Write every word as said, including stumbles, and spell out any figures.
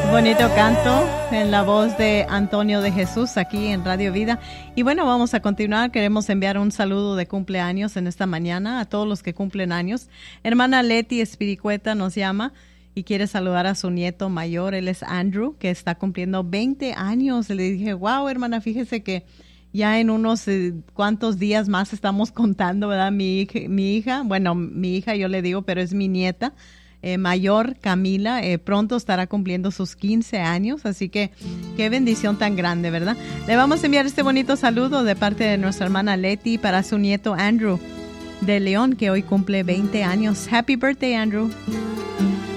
Bonito canto en la voz de Antonio de Jesús aquí en Radio Vida. Y bueno, vamos a continuar. Queremos enviar un saludo de cumpleaños en esta mañana a todos los que cumplen años. Hermana Leti Espiricueta nos llama y quiere saludar a su nieto mayor. Él es Andrew, que está cumpliendo veinte años. Le dije, wow, hermana, fíjese que ya en unos eh, cuantos días más estamos contando, ¿verdad? Mi hija, mi hija, bueno, mi hija yo le digo, pero es mi nieta. Eh, mayor Camila eh, pronto estará cumpliendo sus quince años, así que qué bendición tan grande, ¿verdad? Le vamos a enviar este bonito saludo de parte de nuestra hermana Leti para su nieto Andrew de León, que hoy cumple veinte años. Happy birthday, Andrew.